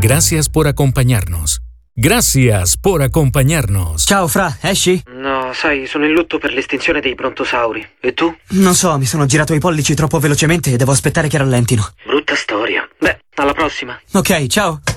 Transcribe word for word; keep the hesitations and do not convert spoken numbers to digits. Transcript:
Gracias por acompañarnos. Gracias por acompañarnos. Ciao, Fra, esci? No, sai, sono in lutto per l'estinzione dei brontosauri. E tu? Non so, mi sono girato i pollici troppo velocemente e devo aspettare che rallentino. Brutta storia. Beh, alla prossima. Ok, ciao.